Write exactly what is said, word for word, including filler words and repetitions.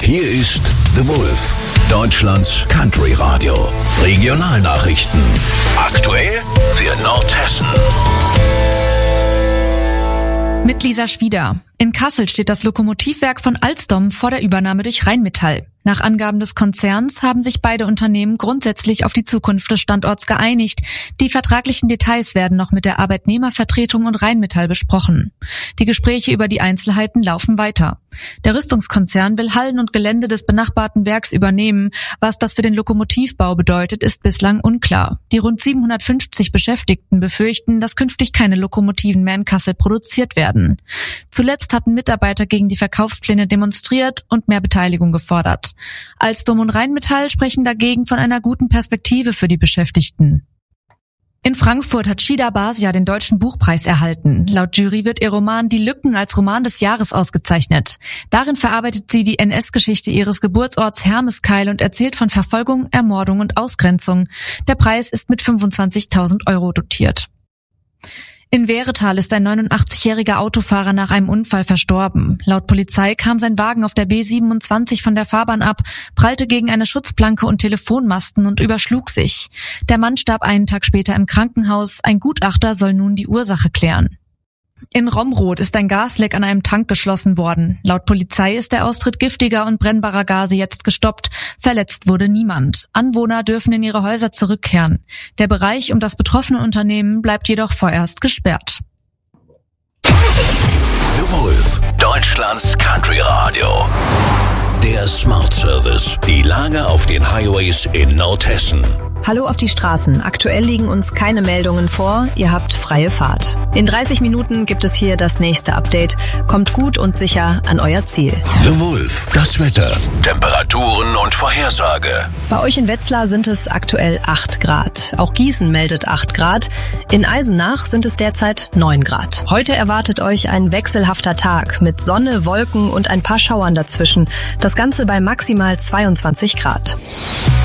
Hier ist The Wolf, Deutschlands Country Radio. Regionalnachrichten. Aktuell für Nordhessen. Mit Lisa Schwieder. In Kassel steht das Lokomotivwerk von Alstom vor der Übernahme durch Rheinmetall. Nach Angaben des Konzerns haben sich beide Unternehmen grundsätzlich auf die Zukunft des Standorts geeinigt. Die vertraglichen Details werden noch mit der Arbeitnehmervertretung und Rheinmetall besprochen. Die Gespräche über die Einzelheiten laufen weiter. Der Rüstungskonzern will Hallen und Gelände des benachbarten Werks übernehmen. Was das für den Lokomotivbau bedeutet, ist bislang unklar. Die rund siebenhundertfünfzig Beschäftigten befürchten, dass künftig keine Lokomotiven mehr in Kassel produziert werden. Zuletzt hatten Mitarbeiter gegen die Verkaufspläne demonstriert und mehr Beteiligung gefordert. Alstom und Rheinmetall sprechen dagegen von einer guten Perspektive für die Beschäftigten. In Frankfurt hat Shida Basia den Deutschen Buchpreis erhalten. Laut Jury wird ihr Roman Die Lücken als Roman des Jahres ausgezeichnet. Darin verarbeitet sie die N S-Geschichte ihres Geburtsorts Hermeskeil und erzählt von Verfolgung, Ermordung und Ausgrenzung. Der Preis ist mit fünfundzwanzigtausend Euro dotiert. In Wehretal ist ein neunundachtzigjähriger Autofahrer nach einem Unfall verstorben. Laut Polizei kam sein Wagen auf der B siebenundzwanzig von der Fahrbahn ab, prallte gegen eine Schutzplanke und Telefonmasten und überschlug sich. Der Mann starb einen Tag später im Krankenhaus. Ein Gutachter soll nun die Ursache klären. In Romrod ist ein Gasleck an einem Tank geschlossen worden. Laut Polizei ist der Austritt giftiger und brennbarer Gase jetzt gestoppt. Verletzt wurde niemand. Anwohner dürfen in ihre Häuser zurückkehren. Der Bereich um das betroffene Unternehmen bleibt jedoch vorerst gesperrt. The Wolf, Deutschlands Country Radio. Der Smart Service. Die Lage auf den Highways in Nordhessen. Hallo auf die Straßen. Aktuell liegen uns keine Meldungen vor. Ihr habt freie Fahrt. In dreißig Minuten gibt es hier das nächste Update. Kommt gut und sicher an euer Ziel. The Wolf, das Wetter, Temperaturen und Vorhersage. Bei euch in Wetzlar sind es aktuell acht Grad. Auch Gießen meldet acht Grad. In Eisenach sind es derzeit neun Grad. Heute erwartet euch ein wechselhafter Tag mit Sonne, Wolken und ein paar Schauern dazwischen. Das Ganze bei maximal zweiundzwanzig Grad.